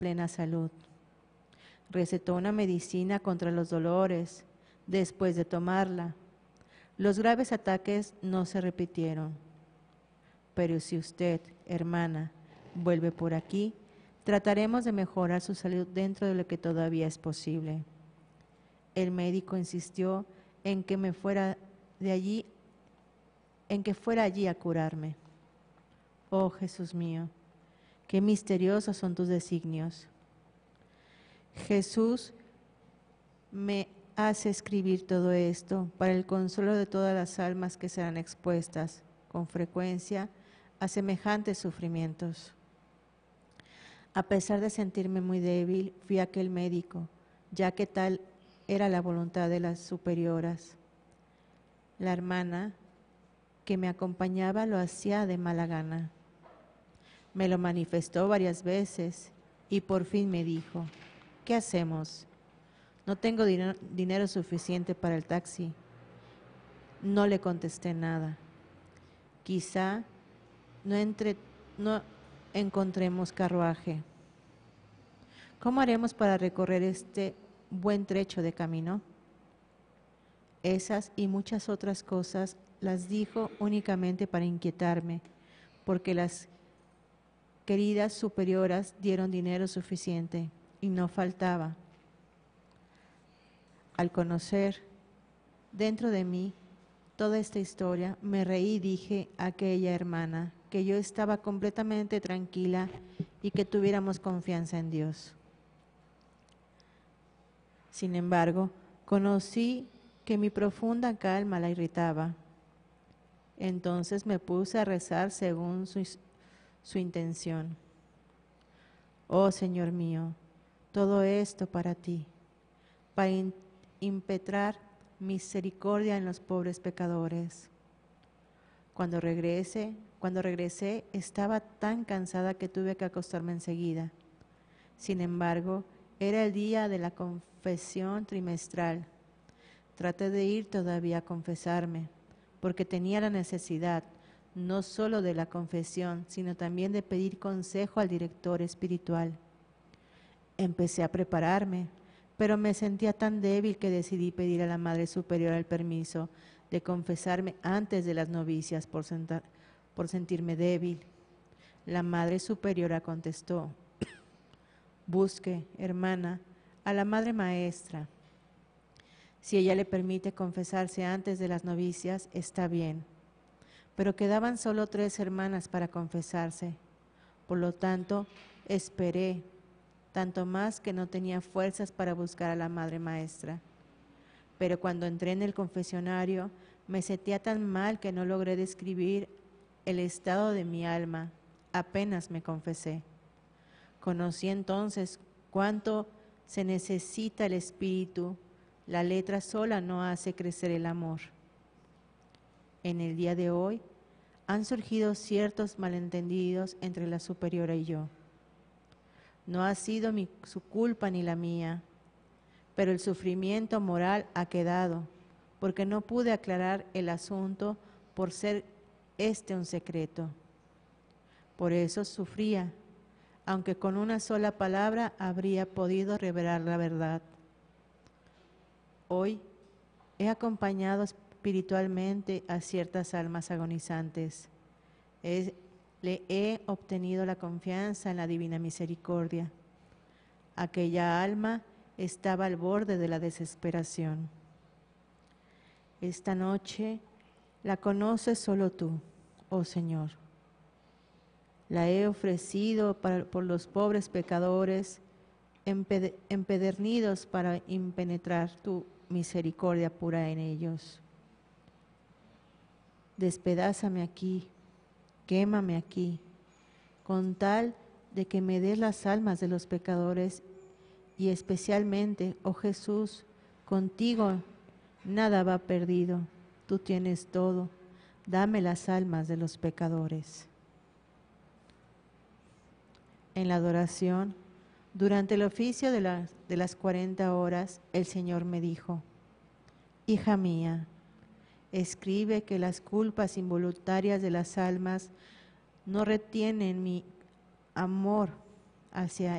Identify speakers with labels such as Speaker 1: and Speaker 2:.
Speaker 1: plena salud. Recetó una medicina contra los dolores. Después de tomarla, los graves ataques no se repitieron. Pero si usted, hermana, vuelve por aquí, trataremos de mejorar su salud dentro de lo que todavía es posible. El médico insistió en que fuera allí a curarme. Oh Jesús mío, qué misteriosos son tus designios. Jesús me hace escribir todo esto para el consuelo de todas las almas que serán expuestas con frecuencia a semejantes sufrimientos. A pesar de sentirme muy débil, fui a aquel médico, ya que tal era la voluntad de las superioras. La hermana que me acompañaba lo hacía de mala gana. Me lo manifestó varias veces y por fin me dijo: ¿qué hacemos? No tengo dinero suficiente para el taxi. No le contesté nada. Quizá no encontremos carruaje. ¿Cómo haremos para recorrer este buen trecho de camino? Esas y muchas otras cosas las dijo únicamente para inquietarme, porque las queridas superioras dieron dinero suficiente y no faltaba. Al conocer dentro de mí toda esta historia, me reí y dije a aquella hermana que yo estaba completamente tranquila y que tuviéramos confianza en Dios. Sin embargo, conocí que mi profunda calma la irritaba. Entonces me puse a rezar según su intención. Oh Señor mío, todo esto para ti, para impetrar misericordia en los pobres pecadores. Cuando regresé, estaba tan cansada que tuve que acostarme enseguida. Sin embargo, era el día de la confesión trimestral. Traté de ir todavía a confesarme, porque tenía la necesidad no solo de la confesión, sino también de pedir consejo al director espiritual. Empecé a prepararme, pero me sentía tan débil que decidí pedir a la Madre Superiora el permiso de confesarme antes de las novicias por sentirme débil. La Madre Superiora contestó: busque, hermana, a la Madre Maestra. Si ella le permite confesarse antes de las novicias, está bien. Pero quedaban solo 3 hermanas para confesarse. Por lo tanto, esperé, tanto más que no tenía fuerzas para buscar a la Madre Maestra. Pero cuando entré en el confesionario, me sentía tan mal que no logré describir el estado de mi alma. Apenas me confesé. Conocí entonces cuánto se necesita el espíritu. La letra sola no hace crecer el amor. En el día de hoy han surgido ciertos malentendidos entre la superiora y yo. No ha sido su culpa ni la mía, pero el sufrimiento moral ha quedado, porque no pude aclarar el asunto por ser un secreto. Por eso sufría, aunque con una sola palabra habría podido revelar la verdad. Hoy he acompañado espiritualmente a ciertas almas agonizantes. Le he obtenido la confianza en la divina misericordia. Aquella alma estaba al borde de la desesperación. Esta noche la conoces solo tú, oh Señor. La he ofrecido por los pobres pecadores empedernidos para impenetrar tu misericordia pura en ellos. Despedázame aquí, quémame aquí, con tal de que me des las almas de los pecadores y especialmente, oh Jesús, contigo nada va perdido, tú tienes todo, dame las almas de los pecadores. En la adoración, durante el oficio de las 40 horas, el Señor me dijo: hija mía, escribe que las culpas involuntarias de las almas no retienen mi amor hacia